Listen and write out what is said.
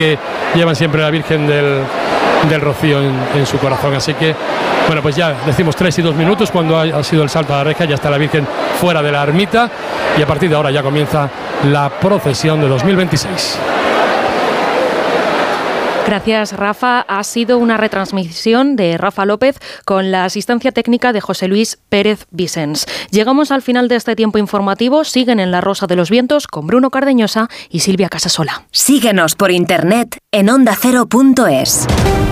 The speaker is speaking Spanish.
que llevan siempre a la Virgen del Rocío en su corazón. Así que, bueno, pues ya decimos 3 y 2 minutos cuando ha sido el salto a la reja, ya está la Virgen fuera de la ermita y a partir de ahora ya comienza la procesión de 2026. Gracias, Rafa. Ha sido una retransmisión de Rafa López con la asistencia técnica de José Luis Pérez Vicens. Llegamos al final de este tiempo informativo. Siguen en La Rosa de los Vientos con Bruno Cardeñosa y Silvia Casasola. Síguenos por internet en ondacero.es.